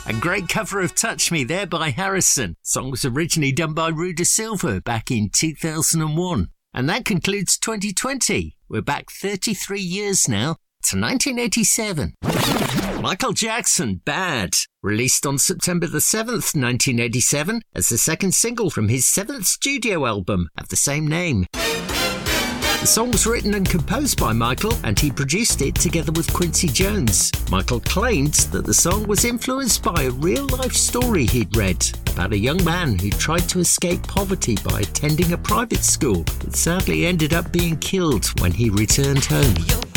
A great cover of Touch Me there by Harrison. The song was originally done by Ruda Silva back in 2001. And that concludes 2020. We're back 33 years now to 1987. Michael Jackson, Bad, released on September the 7th, 1987, as the second single from his 7th studio album of the same name. The song was written and composed by Michael, and he produced it together with Quincy Jones. Michael claimed that the song was influenced by a real-life story he'd read about a young man who tried to escape poverty by attending a private school, but sadly ended up being killed when he returned home.